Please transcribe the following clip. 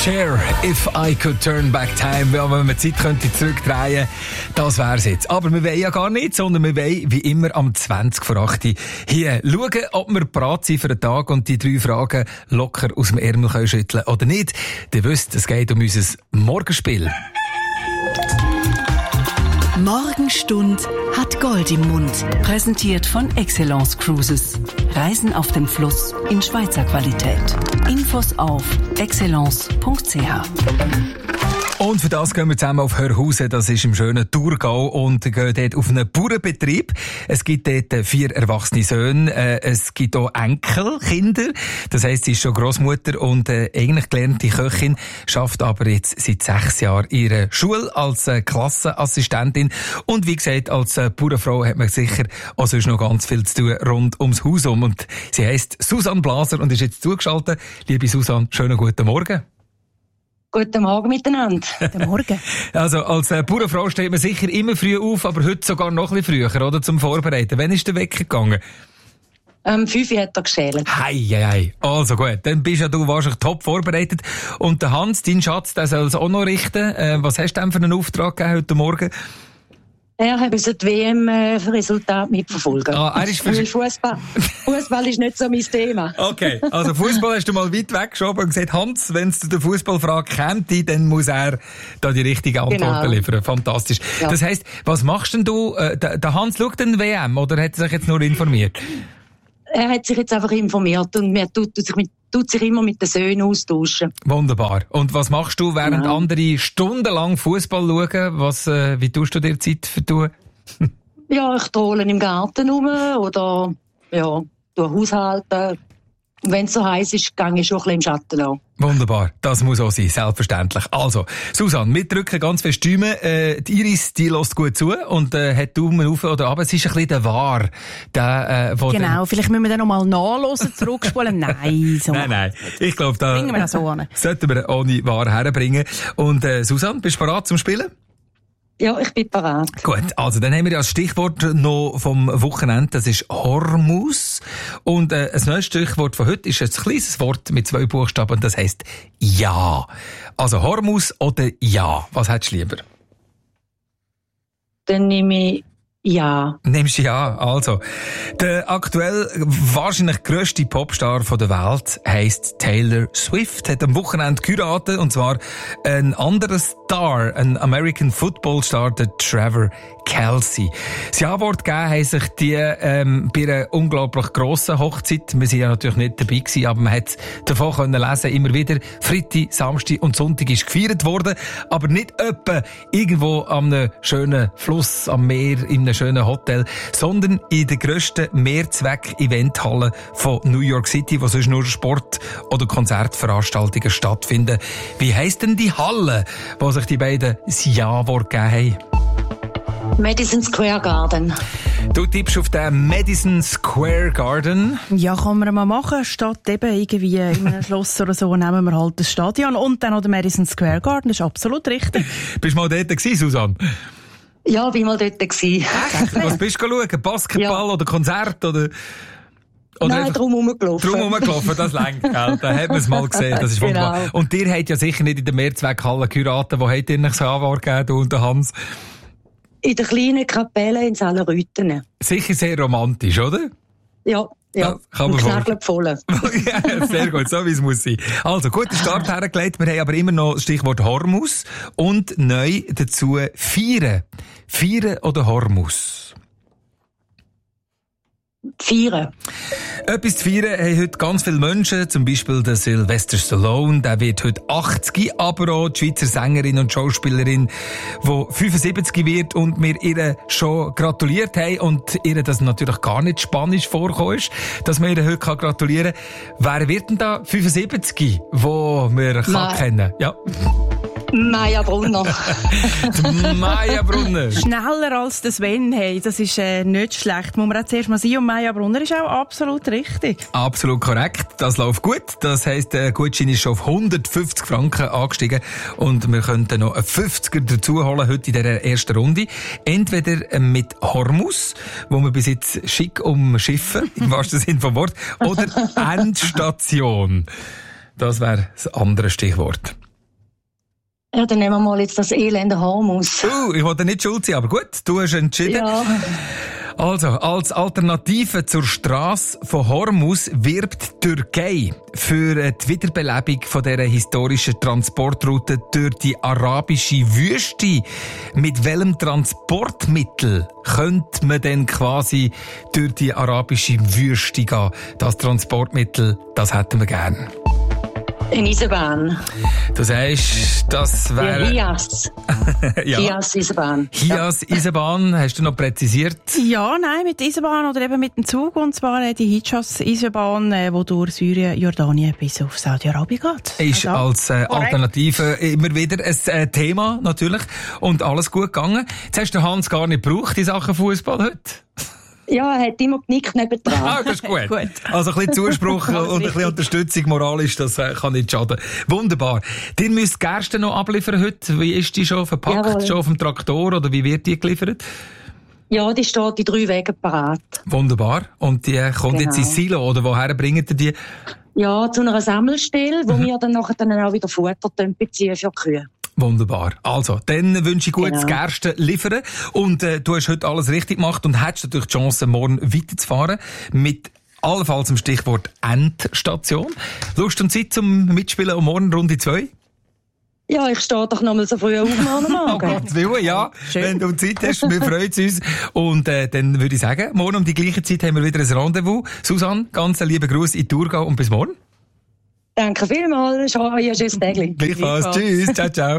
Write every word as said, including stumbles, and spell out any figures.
Cher, If I Could Turn Back Time. Wenn man die Zeit könnte zurückdrehen, das wär's jetzt. Aber wir wollen ja gar nicht, sondern wir wollen wie immer am zwanzig vor acht hier schauen, ob wir bereit sind für den Tag und die drei Fragen locker aus dem Ärmel können schütteln oder nicht. Ihr wisst, es geht um unser Morgenspiel. Morgenstund hat Gold im Mund. Präsentiert von Excellence Cruises. Reisen auf dem Fluss in Schweizer Qualität. Infos auf excellence punkt c h. Und für das gehen wir zusammen auf Hörhausen, das ist im schönen Thurgau, und gehen dort auf einen Bauernbetrieb. Es gibt dort vier erwachsene Söhne, äh, es gibt auch Enkelkinder, das heisst, sie ist schon Grossmutter und äh, eigentlich gelernte Köchin, schafft aber jetzt seit sechs Jahren ihre Schule als äh, Klassenassistentin, und wie gesagt, als äh, Bauernfrau hat man sicher auch sonst noch ganz viel zu tun rund ums Haus um, und sie heisst Susanne Blaser und ist jetzt zugeschaltet. Liebe Susanne, schönen guten Morgen. Guten Morgen miteinander. Guten Morgen. Also, als äh, Bauernfrau steht man sicher immer früh auf, aber heute sogar noch ein bisschen früher, oder? Zum Vorbereiten. Wann ist der Wecker gegangen? Ähm, fünf hat er geschält. Hei, hei, hei. Also gut, dann bist ja du wahrscheinlich top vorbereitet. Und der Hans, dein Schatz, der soll es auch noch richten. Äh, was hast du denn für einen Auftrag gegeben heute Morgen? Er hat das W M-Resultat mitverfolgen. Ah, er ist für... Fußball. Fußball ist nicht so mein Thema. Okay, also Fußball hast du mal weit weggeschoben und gesagt, Hans, wenn es zu der Fußballfrage käme, dann muss er da die richtige Antwort Genau. liefern. Fantastisch. Ja. Das heisst, was machst denn du? Äh, der, der Hans schaut den W M oder hat er sich jetzt nur informiert? Er hat sich jetzt einfach informiert und mir tut, tut, sich, mit, tut sich immer mit den Söhnen austauschen. Wunderbar. Und was machst du, während ja. andere stundenlang Fußball schauen? Was, äh, wie tust du dir Zeit vertun? Ja, ich trolle im Garten rum oder ja, tue Haushalten. Und wenn es so heiß ist, gehe ich schon ein bisschen im Schatten an. Wunderbar, das muss auch sein, selbstverständlich. Also, Susanne, wir drücken ganz fest die Daumen. Äh, die Iris, die lässt gut zu und äh, hat Daumen auf oder runter. Es ist ein bisschen der Wahr. Der, äh, genau, den... vielleicht müssen wir dann noch mal nachhören, zurückspulen. Nein, so. Nein, nein, ich glaube, da bringen wir das so an. Sollten wir ohne Wahr herbringen. Und äh, Susanne, bist du bereit zum Spielen? Ja, ich bin bereit. Gut, also dann haben wir ja das Stichwort noch vom Wochenende, das ist Hormus. Und äh, das neues Stichwort von heute ist ein kleines Wort mit zwei Buchstaben, das heisst Ja. Also Hormus oder Ja, was hättest du lieber? Dann nehme ich Ja. Nimmst du Ja, also. Der aktuell wahrscheinlich grösste Popstar von der Welt heisst Taylor Swift, hat am Wochenende geheiratet, und zwar ein anderer Star, ein American Football Star, der Trevor Kelsey. Das Ja-Wort gegeben haben sich die ähm, bei einer unglaublich grossen Hochzeit. Wir waren ja natürlich nicht dabei gewesen, aber man hat davon können lesen, immer wieder Freitag, Samstag und Sonntag ist gefeiert worden, aber nicht etwa irgendwo am einem schönen Fluss, am Meer, in einem schönen Hotel, sondern in der grössten Mehrzweck-Eventhalle von New York City, wo sonst nur Sport- oder Konzertveranstaltungen stattfinden. Wie heisst denn die Halle, wo sich die beiden das Ja-Wort gegeben haben? Madison Square Garden. Du tippst auf den Madison Square Garden. Ja, kann man mal machen. Statt eben irgendwie in einem Schloss oder so, nehmen wir halt das Stadion und dann noch den Madison Square Garden. Das ist absolut richtig. Bist du mal dort gewesen, Susanne? Ja, bin mal dort gewesen. Was bist du schauen? Basketball ja. oder Konzert oder... Oder Nein, drum rumgelaufen. Drum rumgelaufen, das längt, gell? Da hat man es mal gesehen, das ist wunderbar. Genau. Und ihr habt ja sicher nicht in der Mehrzweckhalle geheiratet. Wo habt ihr euch so Anwart gegeben, du und der Hans? In der kleinen Kapelle in Salenrüthen. Sicher sehr romantisch, oder? Ja, ja. Das kann man Knägel voll. Ja, sehr gut, so wie es muss sein. Also, guter Start hergelegt. Wir haben aber immer noch das Stichwort Hormus und neu dazu Feiern. Feiern oder Hormus? Feiern. Etwas zu feiern haben heute ganz viele Menschen, zum Beispiel der Sylvester Stallone, der wird heute achtzig, aber auch die Schweizer Sängerin und Schauspielerin, die fünfundsiebzig wird und wir ihr schon gratuliert haben und ihr das natürlich gar nicht spanisch vorgekommen ist, dass wir ihr heute gratulieren kann. Wer wird denn da fünfundsiebzig, wo wir kann kennen? Ja. Maja Brunner. Maja Brunner. Schneller als der Sven, hey, das ist äh, nicht schlecht. Muss man auch zuerst mal sein. Und Maja Brunner ist auch absolut richtig. Absolut korrekt. Das läuft gut. Das heisst, der Gutschein ist schon auf hundertfünfzig Franken angestiegen. Und wir könnten noch einen fünfziger dazu holen heute in dieser ersten Runde. Entweder mit Hormus, wo wir bis jetzt schick umschiffen, im wahrsten Sinne vom Wort, oder Endstation. Das wäre das andere Stichwort. Ja, dann nehmen wir mal jetzt das elende Hormus. Uh, ich wollte nicht schuld sein, aber gut, du hast entschieden. Ja. Also, als Alternative zur Strasse von Hormuz wirbt die Türkei für die Wiederbelebung von dieser historischen Transportroute durch die arabische Wüste. Mit welchem Transportmittel könnte man denn quasi durch die arabische Wüste gehen? Das Transportmittel, das hätten wir gern. Eine Eisenbahn. Du sagst, das wäre... Ja, Hias. ja. Hias Eisenbahn. Hias Eisenbahn, hast du noch präzisiert? Ja, nein, mit der Eisenbahn oder eben mit dem Zug. Und zwar äh, die Hijas Eisenbahn, äh, die durch Syrien, Jordanien bis auf Saudi-Arabien geht. Ist also, als äh, Alternative immer wieder ein äh, Thema, natürlich. Und alles gut gegangen. Jetzt hast du Hans gar nicht gebraucht, in Sachen Fußball heute. Ja, er hat immer genickt nebendran. Ah, das ist gut. Gut. Also ein bisschen Zuspruch und ein bisschen Unterstützung moralisch, das äh, kann nicht schaden. Wunderbar. Dir müsst Gerste noch abliefern heute. Wie ist die schon verpackt? Jawohl. Schon auf dem Traktor oder wie wird die geliefert? Ja, die steht in drei Wegen parat. Wunderbar. Und die äh, kommt Genau. jetzt ins Silo, oder woher bringt ihr die? Ja, zu einer Sammelstelle, wo wir dann nachher dann auch wieder Futter beziehen für die Kühe. Wunderbar. Also, dann wünsche ich gutes Genau. Gerste liefern. Und äh, du hast heute alles richtig gemacht und hättest natürlich die Chance, morgen weiterzufahren. Mit allenfalls dem Stichwort Endstation. Lust und Zeit zum Mitspielen um morgen Runde zwei? Ja, ich stehe doch noch mal so früh auf morgen Oh Morgen. Gottes Willen, ja. Schön. Wenn du Zeit hast, wir freuen uns. Und äh, dann würde ich sagen, morgen um die gleiche Zeit haben wir wieder ein Rendezvous. Susanne, ganz einen lieben Gruß in Thurgau und bis morgen. Danke vielmals. Schau, ihr schönes Tägli. Gleichfalls. Tschüss. Ciao, ciao.